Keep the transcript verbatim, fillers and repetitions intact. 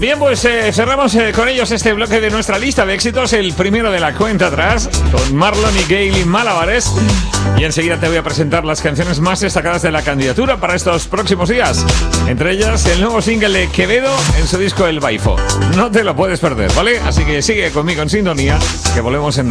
Bien, pues eh, cerramos eh, con ellos este bloque de nuestra lista de éxitos, el primero de la cuenta atrás, con Marlon y Gayle Malabares. Y enseguida te voy a presentar las canciones más destacadas de la candidatura para estos próximos días. Entre ellas, el nuevo single de Quevedo en su disco El Baifo. No te lo puedes perder, ¿vale? Así que sigue conmigo en sintonía, que volvemos en